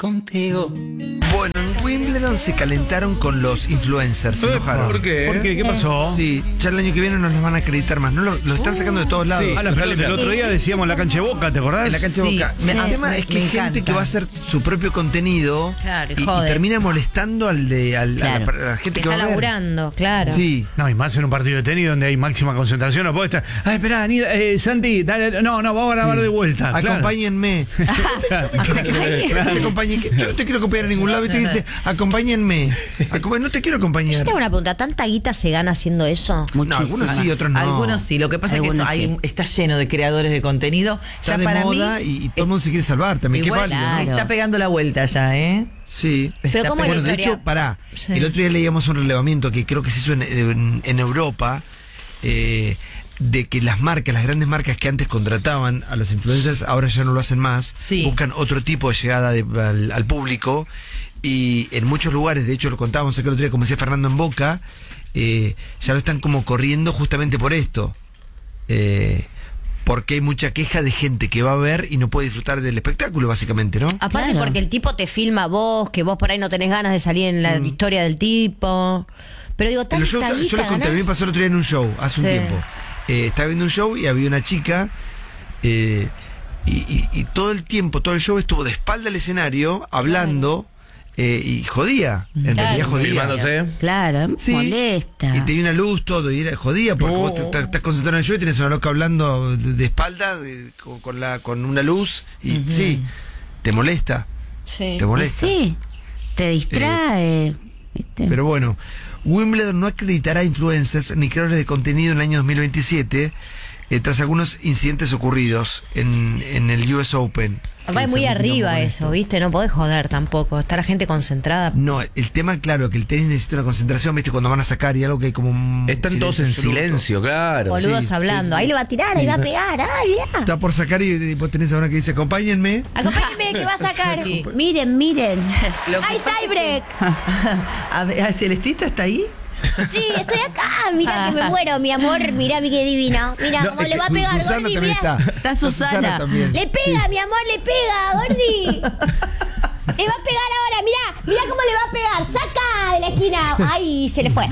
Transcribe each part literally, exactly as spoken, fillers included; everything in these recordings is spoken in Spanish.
contigo. Bueno, en Wimbledon se calentaron con los influencers. Se enojaron. ¿Por qué? ¿Por qué? ¿Qué pasó? Sí, ya el año que viene no los van a acreditar más. No lo, lo están sacando de todos lados. Sí. Ah, la pelota, el otro día decíamos la cancha de Boca, ¿te acordás? En la cancha de Sí, Boca. me- el tema me- es que me hay gente encanta. que va a hacer su propio contenido Claro, y y, y jode. termina molestando al de, al, Claro. a, la, a la gente Que que, va está a ver. laburando, claro. Sí. No, y más en un partido de tenis donde hay máxima concentración. No puede estar. Ay, espera, eh, Santi, dale, no, no, vamos a grabar de vuelta. Claro. Acompáñenme. No te acompañe, que yo no te quiero acompañar a ningún lado. Y te dice, acompáñenme. Acom- no te quiero Yo acompañar. tengo una pregunta, ¿tanta guita se gana haciendo eso? No, algunos sí, otros no. Algunos sí, lo que pasa Algunos es que eso, sí. hay, está lleno de creadores de contenido. Está Ya de para moda mí, y, y todo el mundo se quiere salvar también. Qué igual válido, ¿no? claro. está pegando la vuelta ya, ¿eh? Sí. Pero Está ¿cómo es la Bueno, de historia? hecho, pará. Sí. El otro día leíamos un relevamiento que creo que se hizo en, en- en Europa, eh, de que las marcas, las grandes marcas que antes contrataban a los influencers, ahora ya no lo hacen más. Sí. Buscan otro tipo de llegada de- al, al público. Y en muchos lugares, de hecho lo contábamos aquel otro día, como decía Fernando en Boca, eh, ya lo están como corriendo justamente por esto. Eh, porque hay mucha queja de gente que va a ver y no puede disfrutar del espectáculo, básicamente, ¿no? Aparte Claro. porque el tipo te filma a vos, que vos por ahí no tenés ganas de salir en la historia del tipo. Pero digo, En tanta los shows, yo guita les conté, a mí me ganás. pasó el otro día en un show, hace Sí. un tiempo. Eh, estaba viendo un show y había una chica eh, y, y- y todo el tiempo, todo el show estuvo de espalda al escenario, hablando eh, y jodía. En Claro. realidad jodía. Filmándose. Claro, Sí. molesta. Y tenía una luz, todo, y era jodía porque No. vos te- te- estás concentrado en el show y tenés una loca hablando de, de espalda de- con, con la, con una luz y sí, te molesta, Sí. te Y molesta. sí, te distrae. ¿viste? Pero bueno, Wimbledon no acreditará influencers ni creadores de contenido en el año dos mil veintisiete eh, tras algunos incidentes ocurridos en, en el U S Open. Va Que muy se arriba con eso, ¿viste? No podés joder tampoco. Está la gente concentrada. No, el tema, claro, que el tenis necesita una concentración, ¿viste? Cuando van a sacar y algo que hay como un Están todos en absoluto. silencio, claro. Boludos sí, hablando. sí, sí. Ahí le va a tirar, ahí va a pegar. ¡Ay, mirá! Está por sacar y, y vos tenés a una que dice, acompáñenme. Acompáñenme que va a sacar. Sí. Miren, miren. Lo que ¡Ay, pasa es tiebreak! A ver, ¿Celestita está ahí? Sí, estoy acá. Mirá que me muero, mi amor. Mirá, mi qué divino. Mirá No, cómo es le que va a Su- pegar, Susana Gordi. también Mirá. está. Está Susana. también. Le pega, mi amor, le pega, Gordi. Le va a pegar ahora, mirá, mirá cómo le va a pegar. Saca de la esquina. Ay, se le fue.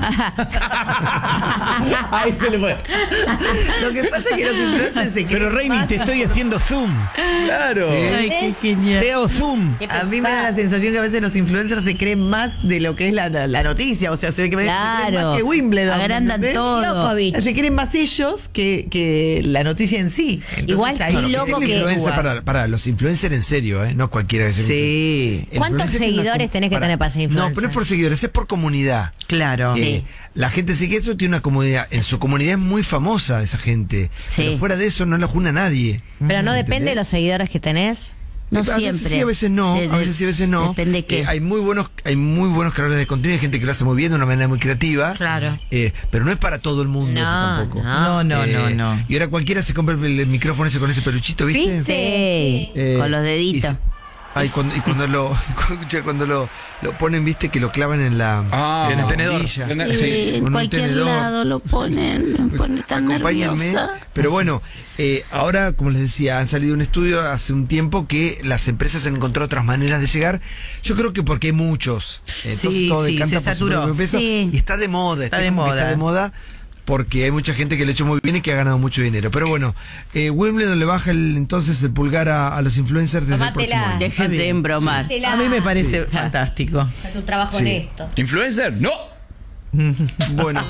Ahí se le fue. Lo que pasa es que los influencers se Pero creen Reini, más- te estoy haciendo zoom. Claro. Ay, qué Es- genial. Te hago zoom. Qué A mí me da la pesado. sensación que a veces los influencers se creen más de lo que es la, la- la noticia. O sea, se ve que me- se creen Claro. más que Wimbledon. Agrandan ¿entendés? todo. Djokovic. Se creen más ellos que, que la noticia en sí. Entonces, Igual ahí qué sí loco tiene que- Influencer, jugar. para, para los influencers en serio, ¿eh? No cualquiera que se Sí, El ¿Cuántos influencer tiene una seguidores com- tenés que tener para ser No, influencer? pero no es por seguidores, es por comunidad. claro. Eh, la gente sigue eso, tiene una comunidad. En su comunidad es muy famosa esa gente. Sí. Pero fuera de eso no la juna nadie. Pero no depende ¿Entendés? de los seguidores que tenés. No a siempre. veces sí, a veces no. De- de- a veces sí, a veces no. Depende qué. Eh, hay muy buenos, hay muy buenos creadores de contenido, hay gente que lo hace muy bien de una manera muy creativa. Claro. Eh, pero no es para todo el mundo eso No, tampoco. No, no, no, Eh, no. Y ahora cualquiera se compra el, el micrófono ese con ese peluchito, ¿viste? ¿Viste? Sí, Eh, con los deditos. y- Ay, cuando, y cuando lo cuando, escucha, cuando lo, lo ponen, viste, que lo clavan en la Ah, en en el tenedor. bombilla. Tener- Sí, sí, en con un cualquier tenedor. lado lo ponen. Me pone tan Acompáñenme. nerviosa. Pero bueno, eh, ahora, como les decía, han salido un estudio hace un tiempo que las empresas han encontrado otras maneras de llegar. Yo creo que porque hay muchos. Entonces Sí, todo sí, decanta se por su saturó. propio peso. Sí. Y está de moda. Está de como que moda. Está de moda porque hay mucha gente que lo ha hecho muy bien y que ha ganado mucho dinero. Pero bueno, eh, Wimbledon le baja el, entonces el pulgar a, a los influencers desde el próximo Tómatela. año. Déjense de embromar. A mí me parece Sí. fantástico. Es un trabajo Sí. honesto. ¿Influencer? No. Bueno.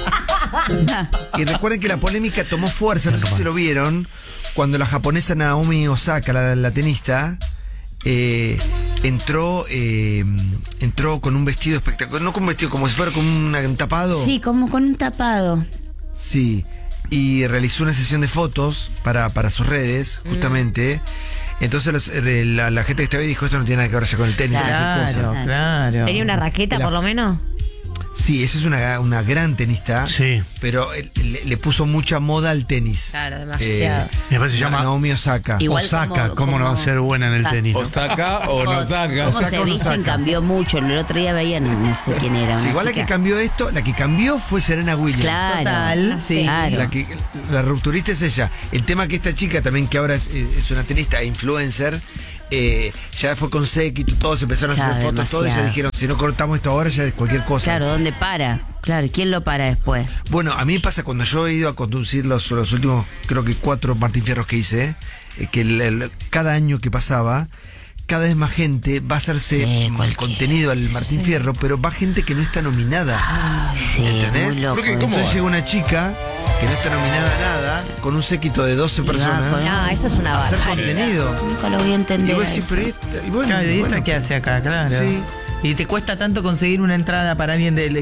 Y recuerden que la polémica tomó fuerza, no sé si se lo vieron, cuando la japonesa Naomi Osaka, la, la tenista, eh, entró eh, entró con un vestido espectacular, no con un vestido, como si fuera con un, un tapado. Sí, como con un tapado. Sí. Y realizó una sesión de fotos para, para sus redes, justamente. Entonces los- eh, la, la gente que estaba ahí dijo, esto no tiene nada que ver ya con el tenis. cualquier cosa". Claro, claro. ¿Tenía una raqueta La- por lo menos? Sí, esa es una, una gran tenista. Sí. Pero eh, le, le puso mucha moda al tenis. Claro, demasiado. Eh, Y después se llama Naomi Osaka. Igual Osaka. como- ¿Cómo no va a como- ser buena en el Ah. tenis? O no? saca o no saca. Cómo Osaka se o no visten saca. cambió mucho. El otro día veían, no sé quién era, Sí, una igual la chica. que cambió esto, la que cambió fue Serena Williams. Claro. Total, sí. Claro. La, que, la rupturista es ella. El tema que esta chica también, que ahora es, es una tenista e influencer, eh, ya fue con séquito, todos empezaron a Ya, hacer fotos, todo, y ya demasiado. dijeron, si no cortamos esto ahora, ya es cualquier cosa. Claro, ¿dónde para? Claro, ¿quién lo para después? Bueno, a mí me pasa cuando yo he ido a conducir los, los últimos, creo que cuatro Martín Fierros que hice, eh, que el- el- cada año que pasaba, cada vez más gente va a hacerse Sí, mm, cualquiera. contenido al Martín Fierro, pero va gente que no está nominada. Sí, ¿Entendés? muy loco. Porque, eso. ¿cómo? Entonces llega una chica que no está nominada a nada, con un séquito de doce Y va personas, con- No, eso es una a hacer barbaridad. contenido. Nunca lo voy a Y entender. vos a decís, eso. pero esta, y bueno, Claro, ¿y esta bueno, qué hace acá? Claro. Sí. Y te cuesta tanto conseguir una entrada para alguien del